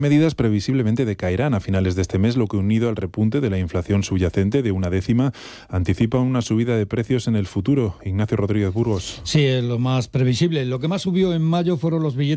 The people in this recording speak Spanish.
Medidas previsiblemente decaerán a finales de este mes, lo que, unido al repunte de la inflación subyacente de 0,1, anticipa una subida de precios en el futuro. Ignacio Rodríguez Burgos. Sí, es lo más previsible. Lo que más subió en mayo fueron los billetes